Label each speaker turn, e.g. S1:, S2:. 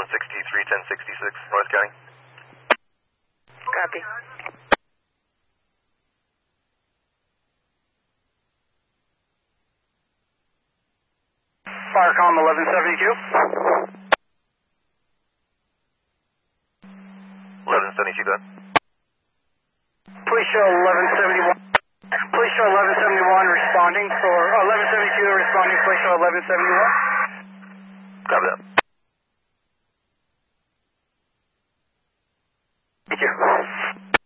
S1: 1163, 1066, North County.
S2: Copy.
S3: Firecom 1172.
S1: 1172, go ahead.
S3: Police show 1171. Police show 1171 responding for 1172 responding. Police show 1171.
S1: Copy that.